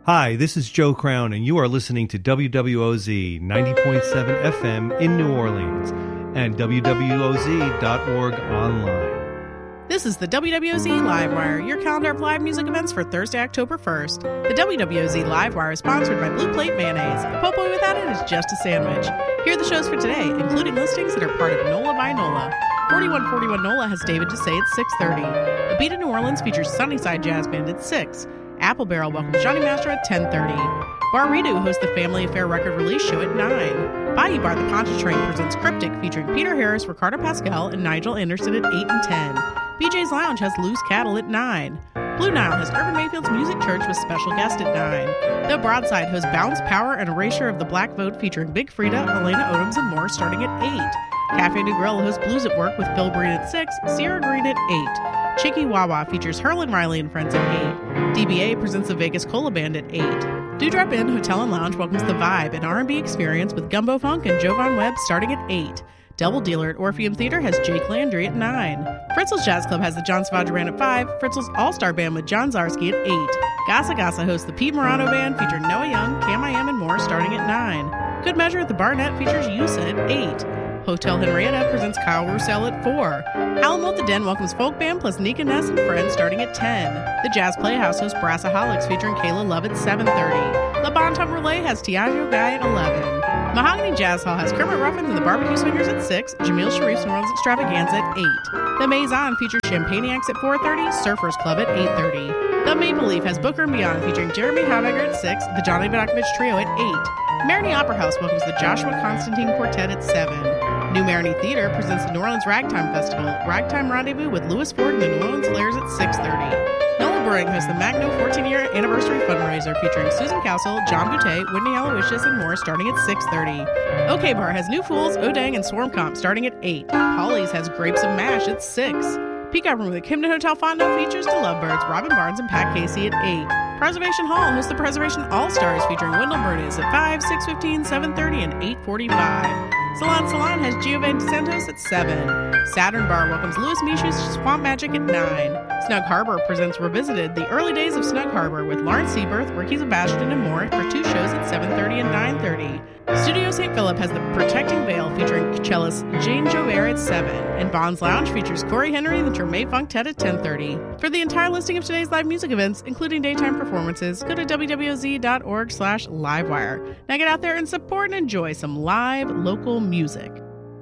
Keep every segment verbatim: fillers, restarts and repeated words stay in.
Hi, this is Joe Crown, and you are listening to W W O Z ninety point seven F M in New Orleans and W W O Z dot org online. This is the W W O Z Livewire, your calendar of live music events for Thursday, October first. The W W O Z Livewire is sponsored by Blue Plate Mayonnaise. A po' boy without it is just a sandwich. Here are the shows for today, including listings that are part of NOLA by NOLA. forty-one forty-one NOLA has David Dessay at six thirty. A Beat in New Orleans features Sunnyside Jazz Band at six. Apple Barrel welcomes Johnny Master at ten thirty. Bar Redo hosts the Family Affair record release show at nine. Bayou Bar The Pontchartrain presents Cryptic featuring Peter Harris, Ricardo Pascal, and Nigel Anderson at eight and ten. B J's Lounge has Loose Cattle at nine. Blue Nile has Urban Mayfield's Music Church with special guest at nine. The Broadside hosts Bounce, Power, and Erasure of the Black Vote featuring Big Frida, Elena Odoms, and more starting at eight. Cafe de Grill hosts Blues at Work with Phil Breen at six, Sierra Green at eight. Chicky Wawa features Herlin Riley and Friends at eight. D B A presents the Vegas Cola Band at eight. Dewdrop Inn Hotel and Lounge welcomes The Vibe, an R and B experience with Gumbo Funk and Jovan Webb starting at eight. Double Dealer at Orpheum Theater has Jake Landry at nine. Fritzl's Jazz Club has the John Savage Band at five. Fritzl's All-Star Band with John Zarski at eight. Gassa Gassa hosts the Pete Morano Band featuring Noah Young, Cam I Am, and more starting at nine. Good Measure at the Barnett features Yusa at eight. Hotel Henrietta presents Kyle Roussel at four. Alamo at the Den welcomes Folk Band plus Nika Ness and Friends starting at ten. The Jazz Playhouse hosts Brassaholics featuring Kayla Love at seven thirty. La Bon Ton Relay has Tiago Guy at eleven. Mahogany Jazz Hall has Kermit Ruffins and the Barbecue Swingers at six, Jamil Sharif's New Orleans Extravaganza at eight. The Maison features Champagniacs at four thirty, Surfers Club at eight thirty. The Maple Leaf has Booker and Beyond featuring Jeremy Haubegger at six, the Johnny Vodakovich Trio at eight. Marigny Opera House welcomes the Joshua Constantine Quartet at seven. New Marigny Theater presents the New Orleans Ragtime Festival, Ragtime Rendezvous with Louis Ford and the New Orleans Flares at six thirty. Nola Brewing hosts the Magno fourteen-year anniversary fundraiser featuring Susan Castle, John Boutte, Whitney Aloysius, and more starting at six thirty. OK Bar has New Fools, Odang, and Swarm Comp starting at eight. Polly's has Grapes of Mash at six. Peacock Room at Camden Hotel Fondo features The Lovebirds, Robin Barnes, and Pat Casey at eight. Preservation Hall hosts the Preservation All-Stars featuring Wendell Bernice at five, six fifteen, seven thirty, and eight forty-five. Salon Salon has Giovanni Santos at seven. Saturn Bar welcomes Louis Michu's Swamp Magic at nine. Snug Harbor presents Revisited, the early days of Snug Harbor with Lawrence Seaberth, Ricky Sebastian, and more for two shows at seven thirty and nine thirty. Studio Saint Philip has The Protecting Veil featuring cellist Jane Joubert at seven. And Bond's Lounge features Corey Henry and the Treme Funktet at ten thirty. For the entire listing of today's live music events, including daytime performances, go to W W O Z dot org slash livewire. Now get out there and support and enjoy some live local music.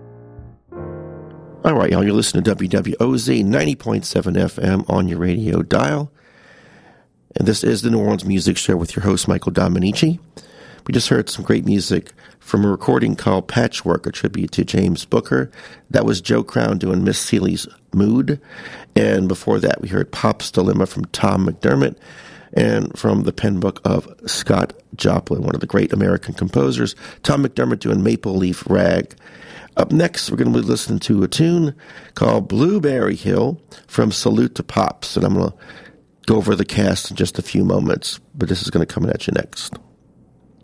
All right, y'all, you're listening to W W O Z ninety point seven F M on your radio dial. And this is the New Orleans Music Show with your host, Michael Dominici. We just heard some great music from a recording called Patchwork, a tribute to James Booker. That was Joe Crown doing Miss Seeley's Mood. And before that, we heard Pop's Dilemma from Tom McDermott and from the pen book of Scott Joplin, one of the great American composers. Tom McDermott doing Maple Leaf Rag. Up next, we're going to be listening to a tune called Blueberry Hill from Salute to Pops. And I'm going to go over the cast in just a few moments, but this is going to come at you next.